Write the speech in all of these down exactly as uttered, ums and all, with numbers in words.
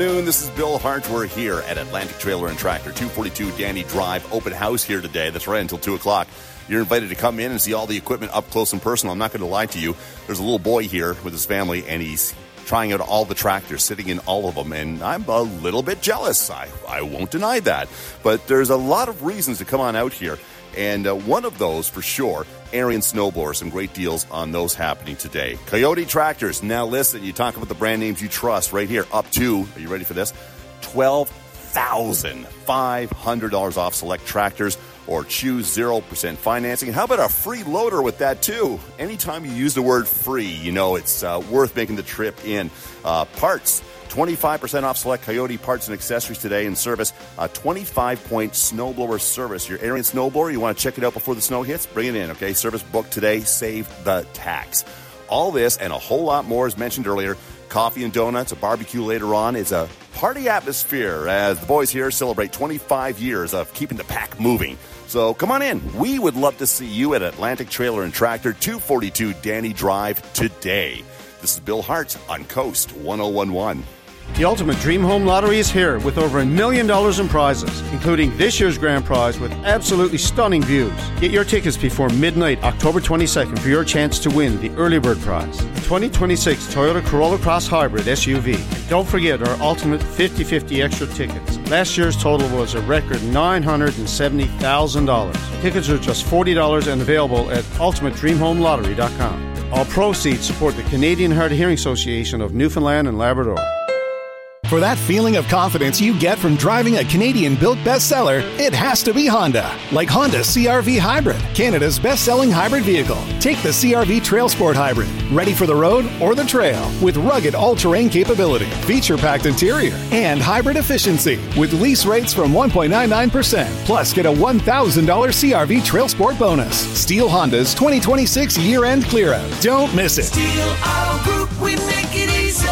This is Bill Hart. We're here at Atlantic Trailer and Tractor, two forty-two Danny Drive. Open house here today. That's right, until two o'clock. You're invited to come in and see all the equipment up close and personal. I'm not going to lie to you. There's a little boy here with his family, and he's trying out all the tractors, sitting in all of them, and I'm a little bit jealous. I, I won't deny that. But there's a lot of reasons to come on out here, and uh, one of those, for sure, Ariens Snowblower. Some great deals on those happening today. Coyote Tractors. Now listen, you talk about the brand names you trust right here. Up to, are you ready for this? twelve thousand five hundred dollars off select tractors, or choose zero percent financing. And how about a free loader with that, too? Anytime you use the word free, you know it's uh, worth making the trip in. Uh, parts, twenty-five percent off select Coyote parts and accessories today in service. A twenty-five point snowblower service. Your Ariens Snowblower, you want to check it out before the snow hits? Bring it in, okay? Service booked today. Save the tax. All this and a whole lot more, as mentioned earlier. Coffee and donuts, a barbecue later on. It's a party atmosphere as the boys here celebrate twenty-five years of keeping the pack moving. So come on in. We would love to see you at Atlantic Trailer and Tractor, two forty-two Danny Drive today. This is Bill Hart on Coast one oh one one. The Ultimate Dream Home Lottery is here with over a million dollars in prizes, including this year's grand prize with absolutely stunning views. Get your tickets before midnight, October twenty-second, for your chance to win the early bird prize, the twenty twenty-six Toyota Corolla Cross Hybrid S U V. And don't forget our Ultimate fifty-fifty extra tickets. Last year's total was a record nine hundred seventy thousand dollars. Tickets are just forty dollars and available at ultimate dream home lottery dot com. All proceeds support the Canadian Hard of Hearing Association of Newfoundland and Labrador. For that feeling of confidence you get from driving a Canadian-built bestseller, it has to be Honda. Like Honda C R V Hybrid, Canada's best-selling hybrid vehicle. Take the C R V Trail Sport Hybrid, ready for the road or the trail, with rugged all-terrain capability, feature-packed interior, and hybrid efficiency, with lease rates from one point nine nine percent. Plus, get a one thousand dollars C R V Trail Sport bonus. Steele Honda's twenty twenty-six year-end clear-out. Don't miss it. Steele Auto Group, we make it easy.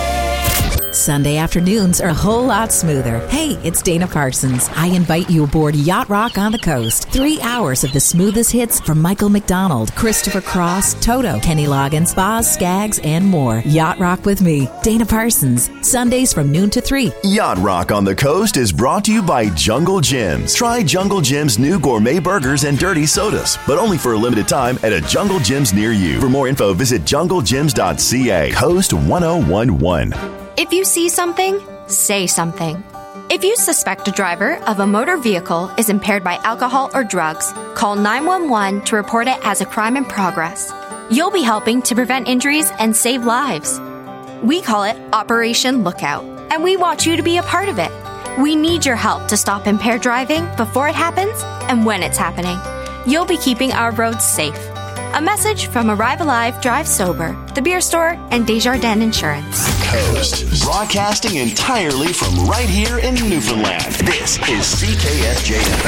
Sunday afternoons are a whole lot smoother. Hey, it's Dana Parsons. I invite you aboard Yacht Rock on the Coast. Three hours of the smoothest hits from Michael McDonald, Christopher Cross, Toto, Kenny Loggins, Boz Skaggs, and more. Yacht Rock with me, Dana Parsons. Sundays from noon to three. Yacht Rock on the Coast is brought to you by Jungle Gyms. Try Jungle Gym's new gourmet burgers and dirty sodas, but only for a limited time at a Jungle Gyms near you. For more info, visit jungle gyms dot c a. Coast one oh one one. If you see something, say something. If you suspect a driver of a motor vehicle is impaired by alcohol or drugs, call nine one one to report it as a crime in progress. You'll be helping to prevent injuries and save lives. We call it Operation Lookout, and we want you to be a part of it. We need your help to stop impaired driving before it happens and when it's happening. You'll be keeping our roads safe. A message from Arrive Alive, Drive Sober, The Beer Store, and Desjardins Insurance. Coast, broadcasting entirely from right here in Newfoundland. This is C K S J F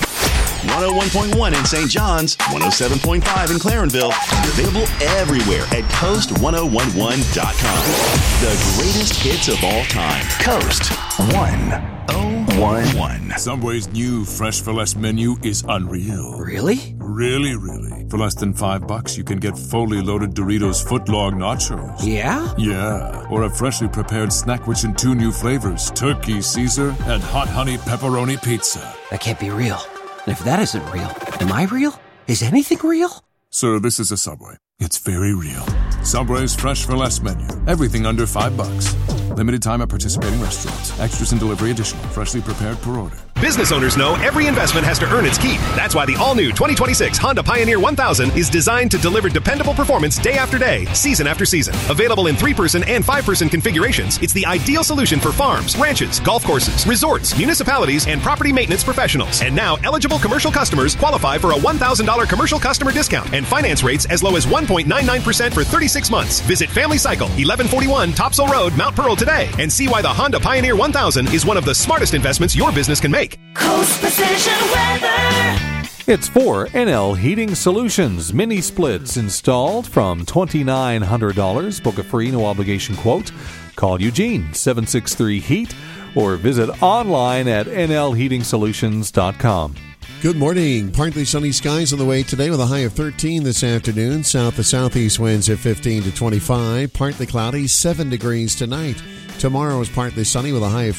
M. one oh one point one in Saint John's, one oh seven point five in Clarenville, and available everywhere at coast one oh one one dot com. The greatest hits of all time. Coast one oh one one. Subway's new Fresh for Less menu is unreal. Really? Really, really. For less than five bucks, you can get fully loaded Doritos footlong nachos. Yeah? Yeah. Or a freshly prepared Snackwich in two new flavors, Turkey Caesar and Hot Honey Pepperoni Pizza. That can't be real. And if that isn't real, am I real? Is anything real? Sir, this is a Subway. It's very real. Subway's Fresh for Less menu. Everything under five bucks. Limited time at participating restaurants. Extras and delivery additional. Freshly prepared per order. Business owners know every investment has to earn its keep. That's why the all-new twenty twenty-six Honda Pioneer one thousand is designed to deliver dependable performance day after day, season after season. Available in three-person and five-person configurations, it's the ideal solution for farms, ranches, golf courses, resorts, municipalities, and property maintenance professionals. And now, eligible commercial customers qualify for a one thousand dollars commercial customer discount and finance rates as low as one point nine nine percent for thirty-six months. Visit Family Cycle, eleven forty-one Topsail Road, Mount Pearl today and see why the Honda Pioneer one thousand is one of the smartest investments your business can make. Coast Precision Weather. It's for N L Heating Solutions. Mini splits installed from twenty-nine hundred dollars. Book a free, no obligation quote. Call Eugene, seven six three HEAT, or visit online at n l heating solutions dot com. Good morning. Partly sunny skies on the way today with a high of thirteen this afternoon. South to southeast winds at fifteen to twenty-five. Partly cloudy, seven degrees tonight. Tomorrow is partly sunny with a high of